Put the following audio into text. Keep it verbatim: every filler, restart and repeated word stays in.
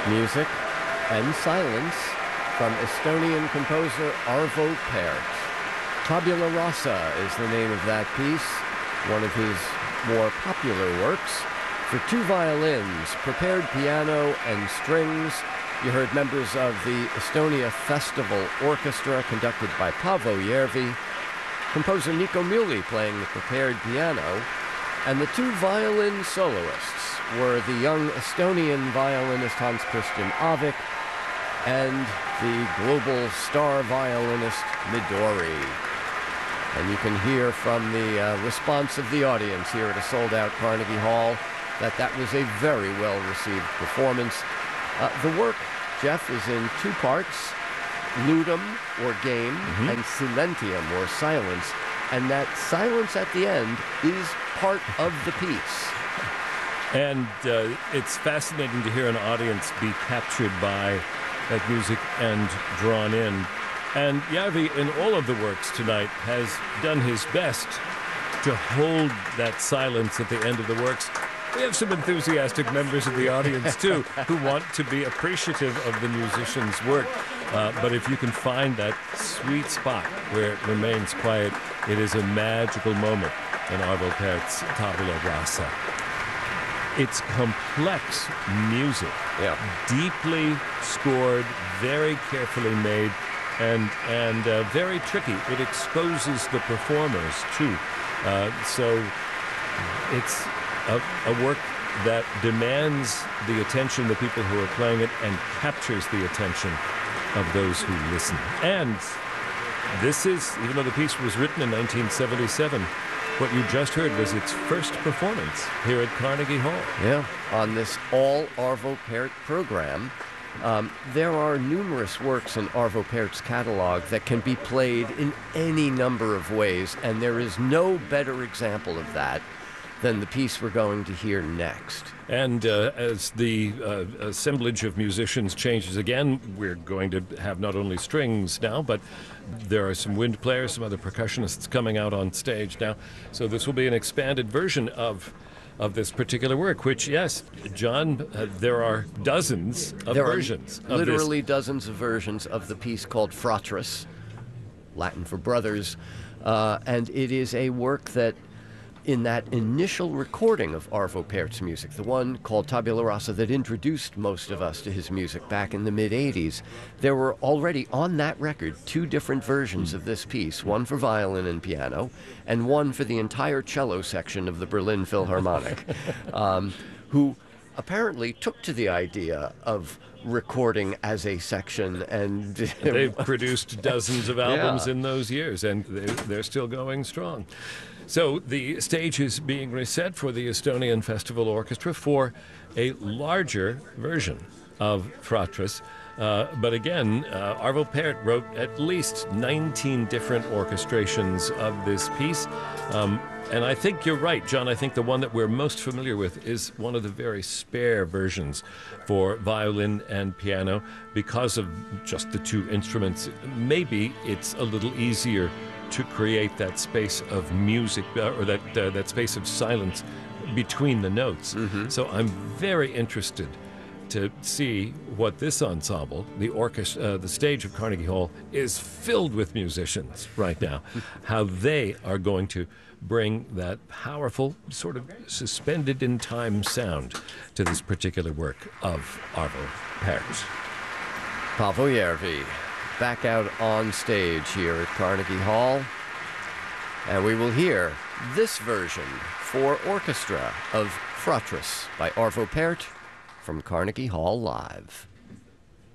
Music and silence from Estonian composer Arvo Pärt. Tabula Rasa is the name of that piece, one of his more popular works. For two violins, prepared piano and strings. You heard members of the Estonia Festival Orchestra conducted by Paavo Järvi, composer Nico Muhly playing the prepared piano, and the two violin soloists were the young Estonian violinist Hans Christian Avik and the global star violinist Midori. And you can hear from the uh, response of the audience here at a sold-out Carnegie Hall that that was a very well-received performance. Uh, the work, Jeff, is in two parts, ludum, or game, mm-hmm. and silentium, or silence. And that silence at the end is part of the piece. And uh, it's fascinating to hear an audience be captured by that music and drawn in. And Järvi, in all of the works tonight, has done his best to hold that silence at the end of the works. We have some enthusiastic members of the audience, too, who want to be appreciative of the musician's work. Uh, but if you can find that sweet spot where it remains quiet, it is a magical moment in Arvo Pärt's Tabula Rasa. It's complex music, yeah. deeply scored, very carefully made, and and uh, very tricky. It exposes the performers, too. Uh, so it's a, a work that demands the attention of the people who are playing it and captures the attention of those who listen. And this is, even though the piece was written in nineteen seventy-seven, what you just heard was its first performance here at Carnegie Hall. Yeah, on this all Arvo Pärt program. Um, there are numerous works in Arvo Pärt's catalog that can be played in any number of ways, and there is no better example of that than the piece we're going to hear next. And uh, as the uh, assemblage of musicians changes again, we're going to have not only strings now, but there are some wind players, some other percussionists coming out on stage now. So this will be an expanded version of of this particular work, which, yes, John, uh, there are dozens of there versions. Are of literally this. dozens of versions of the piece called Fratris, Latin for brothers, uh, and it is a work that in that initial recording of Arvo Pärt's music, the one called Tabula Rasa that introduced most of us to his music back in the mid-eighties, there were already on that record two different versions of this piece, one for violin and piano, and one for the entire cello section of the Berlin Philharmonic, um, who apparently took to the idea of recording as a section, and they've produced dozens of albums yeah. in those years, and they're, they're still going strong. So the stage is being reset for the Estonian Festival Orchestra for a larger version of Fratris. Uh, but again, uh, Arvo Pärt wrote at least nineteen different orchestrations of this piece. Um, and I think you're right, John. I think the one that we're most familiar with is one of the very spare versions for violin and piano because of just the two instruments. Maybe it's a little easier to create that space of music, uh, or that uh, that space of silence between the notes. Mm-hmm. So I'm very interested to see what this ensemble, the orchestra, uh, the stage of Carnegie Hall, is filled with musicians right now, how they are going to bring that powerful, sort of suspended in time sound to this particular work of Arvo Pärt. Paavo Järvi back out on stage here at Carnegie Hall, and we will hear this version for orchestra of Fratris by Arvo Pärt from Carnegie Hall Live.